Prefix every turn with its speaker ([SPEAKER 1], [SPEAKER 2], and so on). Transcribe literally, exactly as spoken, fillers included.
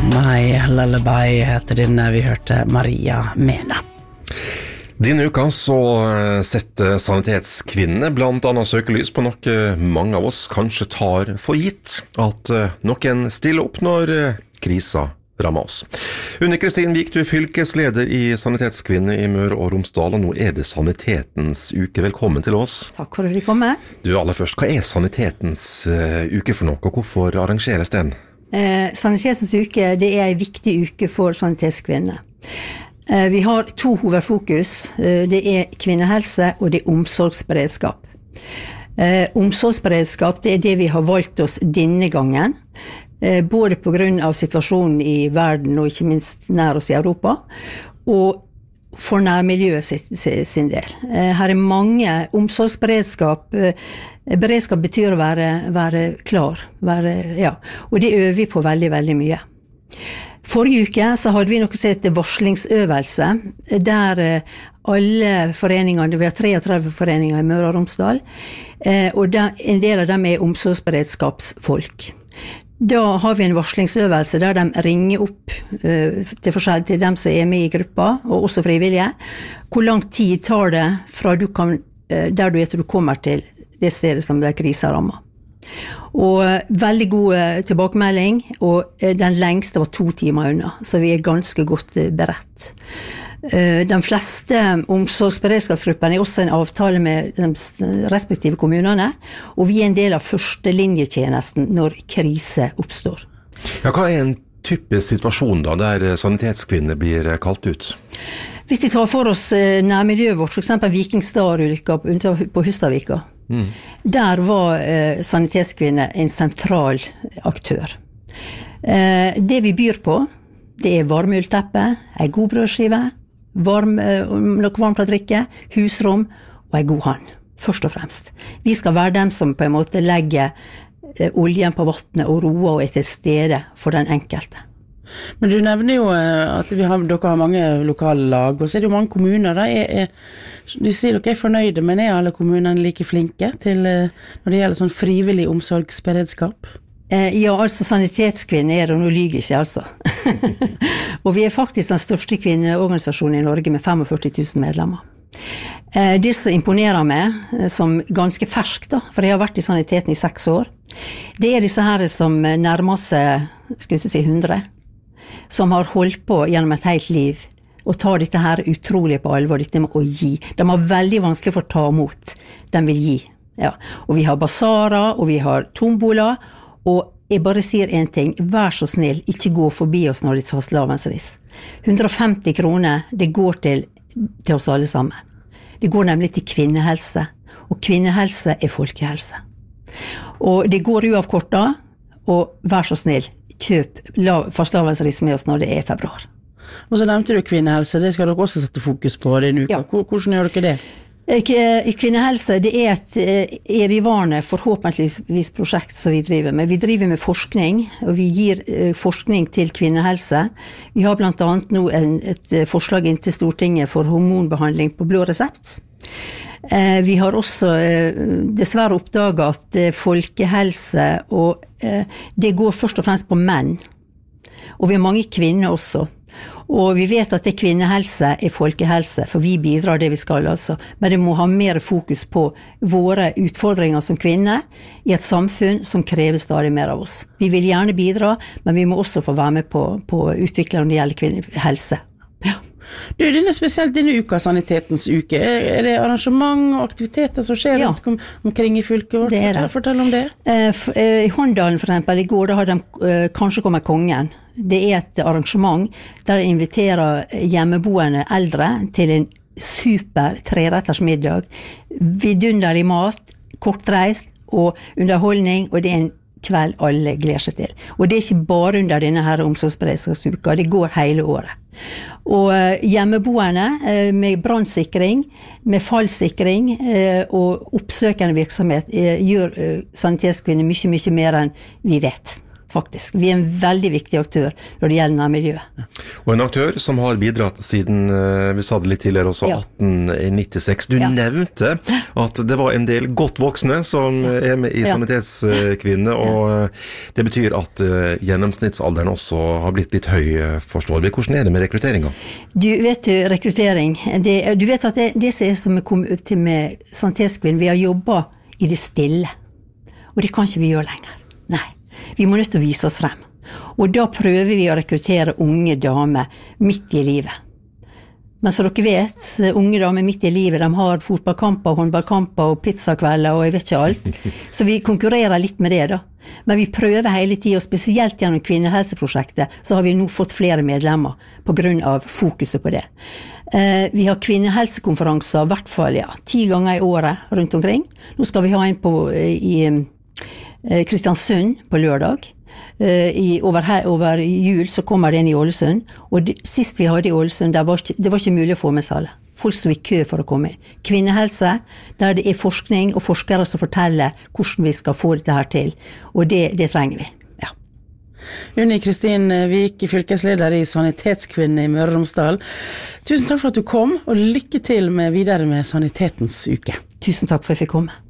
[SPEAKER 1] My Lullaby heter den vi hørte Maria Mena.
[SPEAKER 2] Denne uka så setter sanitetskvinnene blant annet søkelys på noe mange av oss kanskje tar for gitt, at noen stiller opp når krisa rammer oss. Unni Kristin Vik, du er fylkesleder i Sanitetskvinne i Møre og Romsdal, og nå er det Sanitetens uke. Velkommen til oss.
[SPEAKER 3] Takk for at vi kom med.
[SPEAKER 2] Du, aller først, hva er Sanitetens uke for noe, og hvorfor arrangeres den?
[SPEAKER 3] Eh, Sanitetens uke, det er en viktig uke for Sanitetskvinner. Eh, vi har to hovedfokus. Eh, det er kvinnehelse, og det er omsorgsberedskap. Eh, omsorgsberedskap, det er det vi har valgt oss denne gangen. Eh, både på grunn av situasjonen i verden, og ikke minst nær oss i Europa, og for nærmiljøet sin, sin del. Eh, her er mange omsorgsberedskap. Eh, beredskap betyr å være, være klar, være, ja, og det øver vi på veldig, veldig mye. Forrige uke så hadde vi noe som heter varslingsøvelse, der alle foreningene, vi har treogtretive foreninger i Møre og Romsdal, og der, en del av dem er omsorgsberedskapsfolk. Da har vi en varslingsøvelse der de ringer opp uh, til forskjell til dem som er med i gruppa, og også frivillige. Hvor lang tid tar det fra du kan, uh, der du er til du kommer til det stedet som det er krisa rammer. Og uh, veldig god uh, tilbakemelding, og uh, den lengste var to timer unna, så vi er ganske godt uh, beredt. Uh, de fleste omsorgsberedskapsgruppene er også en avtale med de respektive kommunene, og vi er en del av førstelinjetjenesten når krise oppstår.
[SPEAKER 2] Ja, hva er en typisk situasjon da, der sanitetskvinner blir kalt ut?
[SPEAKER 3] Hvis de tar for oss uh, nærmiljøet vårt, for eksempel Vikingstad-ulykka på, på Hustadvika, mm. der var uh, sanitetskvinner en sentral aktør. Uh, det vi byr på, det er varme ullteppe, en god brødskive, varm, noe varmt å drikke, husrom og en god hånd, først og fremst. Vi skal være dem som på en måte legger oljen på vattnet og roer og er til stede for den enkelte.
[SPEAKER 1] Men du nevner jo at vi har, dere har mange lokale lag, og så er det jo mange kommuner. Da. Er, er, du sier dere er fornøyde, men er alle kommunene like flinke til, når det gjelder sånn frivillig omsorgsberedskap?
[SPEAKER 3] Ja, altså sanitetskvinner er det, og nå lyger ikke altså. Og vi er faktisk den største kvinneorganisasjonen i Norge med førtifem tusen medlemmer. Det som imponerer meg, som ganske fersk da, for jeg har vært i saniteten i seks år, det er disse her som nærmer seg, skal vi si hundre, som har holdt på gjennom et helt liv, og tar dette her utrolig på alvor, dette med å gi. De har veldig vanskelig for å ta imot, de vil gi. Ja. Og vi har basarer, og vi har tombola, og jeg bare sier en ting, vær så snill, ikke gå forbi oss når det tas lavensris. hundre og femti kroner, det går til, til oss alle sammen. Det går nemlig til kvinnehelse, og kvinnehelse er folkehelse. Og det går uavkortet, og vær så snill, kjøp lav, fast lavensris med oss når det er februar.
[SPEAKER 1] Og så nevnte du kvinnehelse, det skal dere også sette fokus på denne uka. Ja. Hvordan gjør dere det?
[SPEAKER 3] I kvinnehelse, det er et evigvarende, forhåpentligvis prosjekt som vi driver med. Vi driver med forskning, og vi gir forskning til kvinnehelse. Vi har blant annet nå en, et forslag inn til Stortinget for hormonbehandling på blå resept. Vi har også dessverre oppdaget at folkehelse, og det går først og fremst på menn. Og vi har mange kvinner også. Og vi vet at det kvinnehelse er folkehelse, for vi bidrar det vi skal altså. Men det må ha mer fokus på våre utfordringer som kvinner i et samfunn som krever stadig mer av oss. Vi vil gjerne bidra, men vi må også få være med på, på utvikling når det gjelder kvinnehelse. Ja.
[SPEAKER 1] Du, denne spesielt denne uka, Sanitetens uke, er det arrangement og aktiviteter som skjer ja. rundt omkring i fylket vårt?
[SPEAKER 3] Det er det.
[SPEAKER 1] Fortell om det.
[SPEAKER 3] I Håndalen for eksempel, i går da har de kanskje kommet kongen. Det er et arrangement der de inviterer hjemmeboende eldre til en super treretters middag. Vidunderlig mat, kortreist og underholdning, og det er en kveld alle gleder seg til. Og det er ikke bare under denne her omsorgsberedskapsuka, det går hele året. Og hjemmeboende med brannsikring, med fallsikring og oppsøkende virksomhet gjør sanitetskvinner mye, mye mer enn vi vet. faktisk. Vi er en veldig viktig aktør når det gjelder nærmiljøet.
[SPEAKER 2] Og en aktør som har bidratt siden, vi sa det litt tidligere også, ja. atten nittiseks. Du ja. nevnte at det var en del godt voksne som ja. er med i ja. Sanitetskvinner, og det betyr at gjennomsnittsalderen også har blitt litt høy, forstår vi. Hvordan er det med rekrutteringen?
[SPEAKER 3] Du vet jo, rekruttering, det, du vet at det, det som er som er kommet opp til med Sanitetskvinner, vi har jobbet i det stille, og det kan ikke vi gjøre lenger. Nei. Vi må nødt til å vise oss frem. Og da prøver vi å rekruttere unge damer midt i livet. Men så dere vet, unge damer midt i livet, de har fotballkamper, håndballkamper og pizzakvelder og jeg vet ikke alt. Så vi konkurrerer litt med det da. Men vi prøver hele tiden, og spesielt gjennom kvinnehelseprosjektet, så har vi nå fått flere medlemmer på grunn av fokuset på det. Vi har kvinnehelsekonferanser, i hvert fall ja, ti ganger i året rundt omkring. Nå skal vi ha en på i Kristiansund på lørdag. I, over, her, over jul så kommer det inn i Ålesund, og det, sist vi hadde i Ålesund, det var, det var ikke mulig å få med seg alle. Folk stod i kø for å komme inn. Kvinnehelse, der det er forskning og forskere som forteller hvordan vi skal få dette her til, og det, det trenger vi. Ja.
[SPEAKER 1] Unni Kristin Vik, fylkesleder i Sanitetskvinner i Møre og Romsdal. Tusen takk for at du kom, og lykke til med videre med Sanitetens uke.
[SPEAKER 3] Tusen takk for at jeg fikk komme.